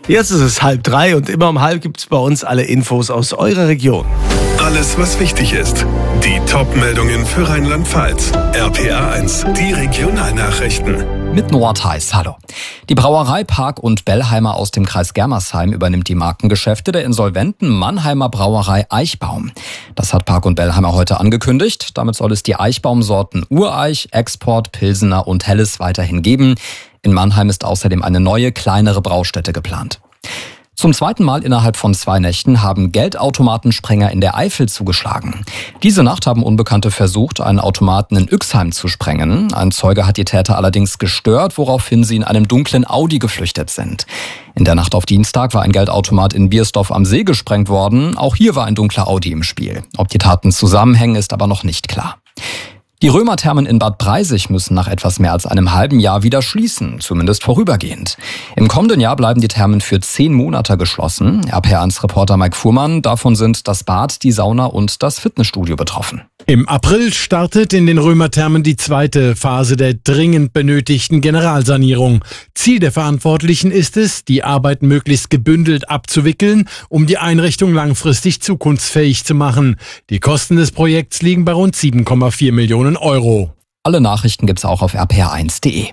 Jetzt ist es 2:30 und immer um 2:30 gibt es bei uns alle Infos aus eurer Region. Alles, was wichtig ist. Die Top-Meldungen für Rheinland-Pfalz. RPA 1, die Regionalnachrichten. Mit Noah Theis, hallo. Die Brauerei Park und Bellheimer aus dem Kreis Germersheim übernimmt die Markengeschäfte der insolventen Mannheimer Brauerei Eichbaum. Das hat Park und Bellheimer heute angekündigt. Damit soll es die Eichbaumsorten Ureich, Export, Pilsener und Helles weiterhin geben. In Mannheim ist außerdem eine neue, kleinere Braustätte geplant. Zum zweiten Mal innerhalb von 2 Nächten haben Geldautomatensprenger in der Eifel zugeschlagen. Diese Nacht haben Unbekannte versucht, einen Automaten in Üxheim zu sprengen. Ein Zeuge hat die Täter allerdings gestört, woraufhin sie in einem dunklen Audi geflüchtet sind. In der Nacht auf Dienstag war ein Geldautomat in Biersdorf am See gesprengt worden. Auch hier war ein dunkler Audi im Spiel. Ob die Taten zusammenhängen, ist aber noch nicht klar. Die Römerthermen in Bad Breisig müssen nach etwas mehr als einem halben Jahr wieder schließen, zumindest vorübergehend. Im kommenden Jahr bleiben die Thermen für 10 Monate geschlossen. RPA1-Reporter Mike Fuhrmann, davon sind das Bad, die Sauna und das Fitnessstudio betroffen. Im April startet in den Römerthermen die zweite Phase der dringend benötigten Generalsanierung. Ziel der Verantwortlichen ist es, die Arbeiten möglichst gebündelt abzuwickeln, um die Einrichtung langfristig zukunftsfähig zu machen. Die Kosten des Projekts liegen bei rund 7,4 Millionen Euro. Alle Nachrichten gibt's auch auf rpa1.de.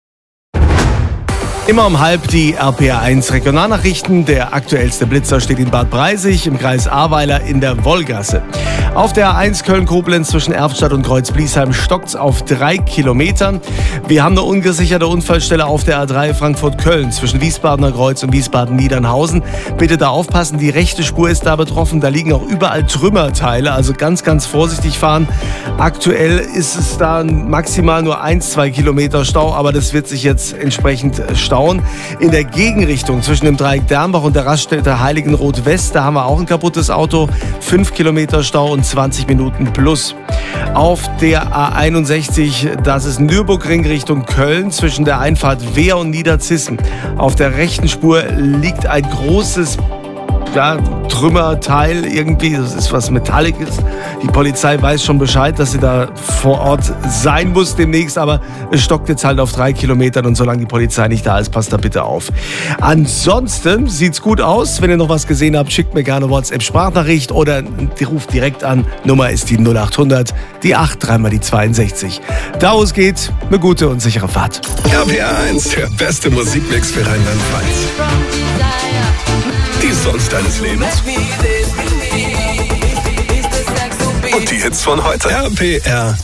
Immer um 2:30 die RPA1 Regionalnachrichten. Der aktuellste Blitzer steht in Bad Breisig im Kreis Ahrweiler in der Wollgasse. Auf der A1 Köln-Koblenz zwischen Erftstadt und Kreuz-Bliesheim stockt's auf 3 Kilometern. Wir haben eine ungesicherte Unfallstelle auf der A3 Frankfurt-Köln zwischen Wiesbadener Kreuz und Wiesbaden-Niedernhausen. Bitte da aufpassen, die rechte Spur ist da betroffen. Da liegen auch überall Trümmerteile, also ganz, ganz vorsichtig fahren. Aktuell ist es da maximal nur 1-2 Kilometer Stau, aber das wird sich jetzt entsprechend stauen. In der Gegenrichtung zwischen dem Dreieck Dernbach und der Raststätte Heiligenroth West, da haben wir auch ein kaputtes Auto. 5 Kilometer Stau und 20 Minuten plus. Auf der A61, das ist Nürburgring Richtung Köln, zwischen der Einfahrt Wehr und Niederzissen. Auf der rechten Spur liegt ein großes Trümmerteil irgendwie, das ist was Metalliges. Die Polizei weiß schon Bescheid, dass sie da vor Ort sein muss demnächst, aber es stockt jetzt halt auf 3 Kilometern und solange die Polizei nicht da ist, passt da bitte auf. Ansonsten sieht's gut aus. Wenn ihr noch was gesehen habt, schickt mir gerne WhatsApp-Sprachnachricht oder ruft direkt an. Nummer ist die 0800, die 8, 3 mal die 62. Da wo es geht, eine gute und sichere Fahrt. RPA 1, der beste Musikmix für Rheinland-Pfalz. Die Songs deines Lebens und die Hits von heute. RPR